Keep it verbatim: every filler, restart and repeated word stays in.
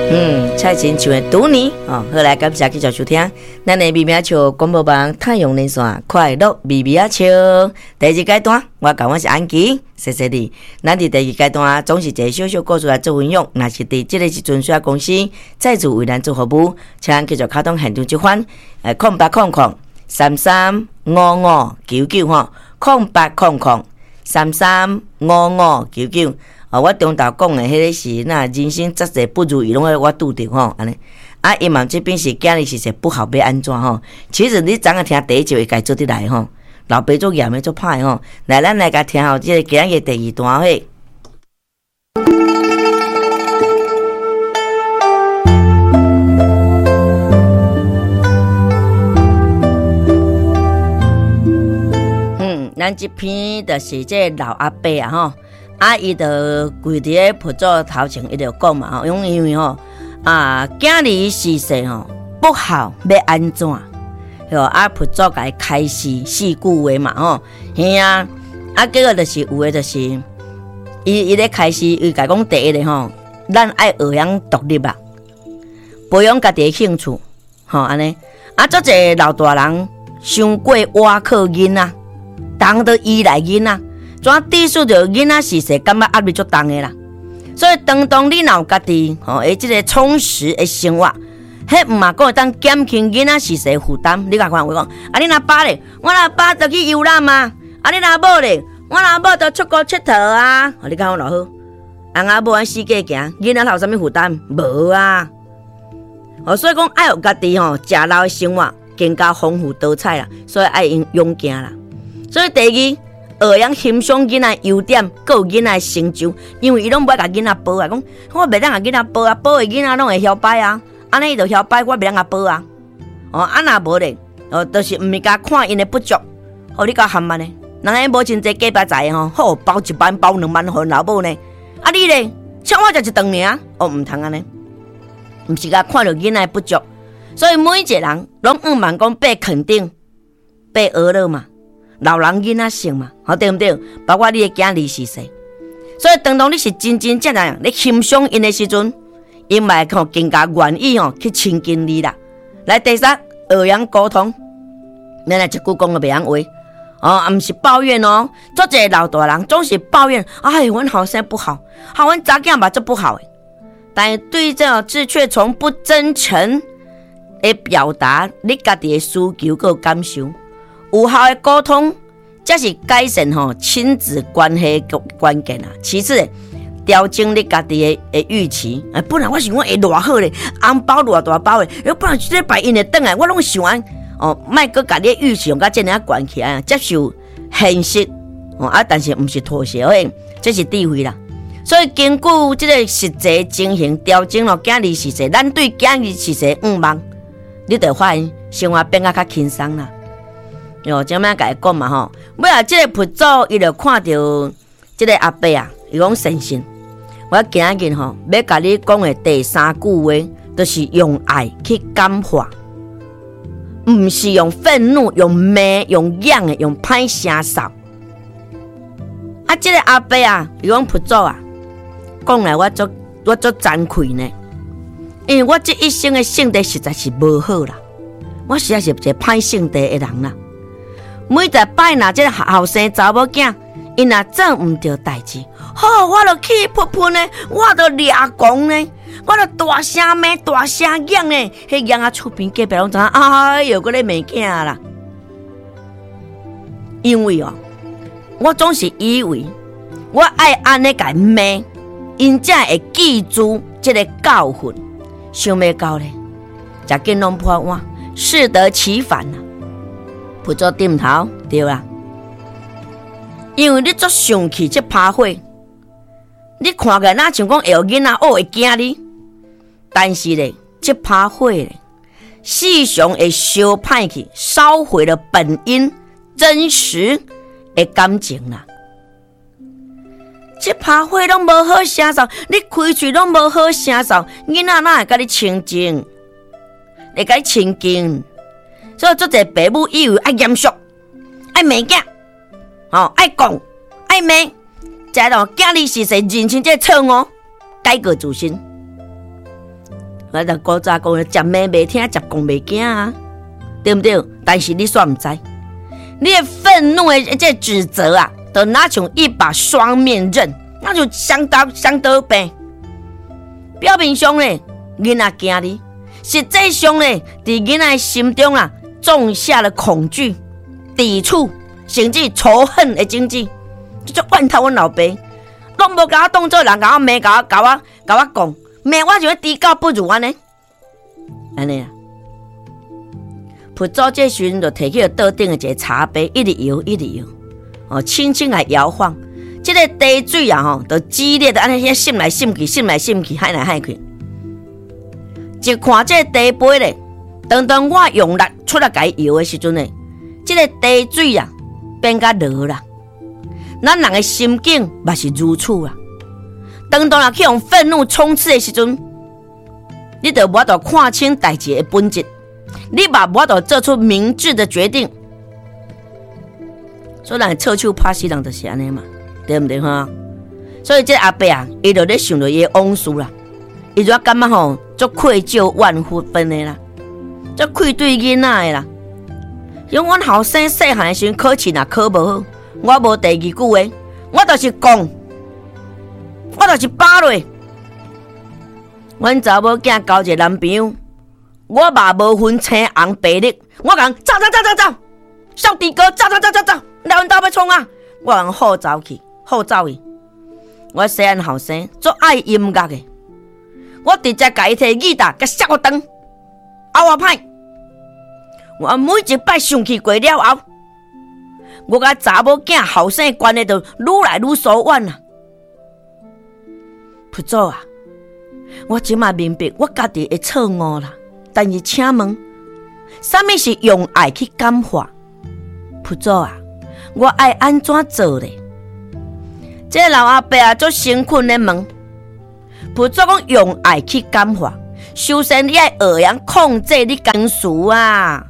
嗯，蔡琴唱的《赌你》哦，好来，感谢继续收听。咱的秘密笑广播网太阳连线快乐秘密笑第二阶段，我讲我是安琪，谢谢你。咱伫第二阶段总是一个小小故事来做分享，若是伫这个时阵需要公司再次为咱做服务，请咱继续开通现场接款，诶，空八空空三三五五九九吼，空八空空三三五五九九。哦，我中昼讲的迄个是那人生杂事不如意，拢我拄着吼，安尼。啊，伊嘛这边是今日是说不好要安怎吼？其實你昨下聽第一集會該做得來吼，老爸做嚴的做歹吼。來，咱來甲聽後即個今日第二段嘿。嗯，咱這篇就是這個老阿伯啊吼。啊，伊就跪伫咧佛祖頭前，伊就講嘛吼，因為吼啊，今日時勢吼不好，要安怎？吼啊，佛祖甲伊開示四句話嘛吼，嘿啊，啊，結果就是有誒，就是伊伊咧開示，伊甲講第一個吼，咱愛學養獨立啊，培養家己誒興趣，吼安尼，啊，足濟老大人傷過倚靠囡仔，當得依賴囡仔。怎致使着囡仔時勢感覺壓力足重的啦，所以當當你若有家己吼，誒，即個充實的生活，迄毋嘛講會當減輕囡仔時勢負擔。你甲看我講，啊，你若爸咧，我若爸就去遊覽啊，啊，你若某咧，我若某就出國佚佗啊。哦，你看我偌好，翁仔某安世界行，囡仔有啥物負擔？無啊。哦，所以講愛有家己吼，食老的生活更加豐富多彩啦，所以愛用勇行啦。所以第二。學養欣賞囡仔優點，還有囡仔成就，因為伊攏袂甲囡仔保啊，講我袂當甲囡仔保啊，保的囡仔攏會曉擺啊，安尼伊就曉擺，我袂當甲保啊。哦，啊若無咧，哦，就是毋是甲看因的不足，哦，你甲含慢咧，人家無真濟假巴財吼，好包一萬包兩萬互老母呢，啊你咧，像我就一頓爾，哦，毋通安尼，毋是甲看到囡仔不足，所以每一個人攏毋茫講被肯定，被學樂嘛。老人囡仔性嘛，好對毋對？包括你的囝兒時勢，所以當當你是真真正正你欣賞因的時陣，因咪吼更加願意吼去親近你啦。來第三，學養溝通，咱來一句講個袂曉話，哦，毋是抱怨哦。足濟老大人總是抱怨，哎，阮後生不好，好阮查囝嘛做不好誒。但對這字卻從不真誠的表達你家己的需求個感受。有效的溝通，這是改善吼親子關係的關鍵啊。其次，調整你家己的預期。哎，本來我想我會偌好咧，紅包偌大包咧，要不然這禮拜因會轉來，我攏想安哦，莫擱家己的預期用甲這樣關起來，接受現實哦啊，但是毋是妥協誒，這是智慧啦。所以根據這個實際情形調整咯，今日時勢，咱對今日時勢毋茫，你就發現生活變啊較輕鬆啦。喲，怎麼甲伊講嘛吼？尾啊，即個佛祖伊就看到即個阿伯啊，伊講先生，我今日吼要甲你講的第三句話，就是用愛去感化，毋是用憤怒、用罵、用癢的、用歹聲掃。啊，即個阿伯啊，伊講佛祖啊，講來我足我足慚愧呢，因為我這一生的性格實在是無好啦，我實在是一個歹性格的人啦。每一擺若即個後生查某囝，伊若做毋着代志，吼，我就氣噗噗呢，我就掠狂呢，我就大聲罵、大聲嚷呢，迄嚷啊厝邊隔壁攏知影，哎喲，擱咧罵囝啦。因為哦，我總是以為我愛安尼甲罵，因才會記住即個教訓，想袂到咧，食緊攏破碗，適得其反啦。佛祖點頭，對啦，因為你做生氣即拍火，你看起來哪像講會有囡仔學會驚你，但是咧，即拍火咧，時常會燒歹去，燒毀了本因真實的感情啦。即拍火攏無好聲掃，你開喙攏無好聲掃，囡仔哪會甲你親近？會甲你親近？所以做者父母以為愛嚴肅、愛罵囝，哦，愛講、愛罵，再咯，囝兒時勢認清這錯誤，改過自新。 我就古早讲，食咩袂听，食讲袂惊啊，对不对？但是你煞唔知，你的愤怒的这指责啊，就那像一把双面刃，那就相当相当病。表面上呢，囡仔惊你，实际上呢，伫囡仔心中啊，种下了恐惧、抵触，甚至仇恨的种子。就怨头阮老爸，拢无甲我当做人，甲我骂，甲我甲我甲我讲。骂我就会低高不如安尼，安尼啊！佛祖这时阵就摕起了桌顶的一个茶杯，一直摇，一直摇，哦，轻轻来摇晃。这个茶水啊，吼，就激烈的安尼遐渗来渗去，渗来渗去，海来海去。一看这个茶杯咧，当当我用力出来甲伊摇的时阵咧，这个茶水啊变甲落啦。咱人的心境嘛是如此啊。当当若去用愤怒冲刺的时阵，你就无法度看清代志的本质，你嘛无法度做出明智的决定。所以人臭手拍死人就是安尼嘛，对不对哈？所以这阿伯啊，伊就咧想着伊的往事啦，伊就感觉吼，足愧疚万分的啦，足愧对囡仔的啦。因为阮后生细汉的时阵考试若考无好，我无第二句话，我就是讲。我就是扒落，阮查某囝交一个男朋友，我嘛无分青红白绿，我讲走走走走走，小弟哥走走走走走，来阮兜要创啊！我讲好走去，好走去。我细汉后生做爱音乐的，我直接甲伊摕吉他，甲摔我灯，后我歹。我每一摆上去过了后，我甲查某囝后生关系就愈来愈疏远啦。佛祖啊，我即马明白我家己的错误啦，但是请问，什么是用爱去感化？佛祖啊，我爱安怎做咧？这个老阿伯啊，做辛苦的问，佛祖讲用爱去感化，首先你要学样控制你情绪啊。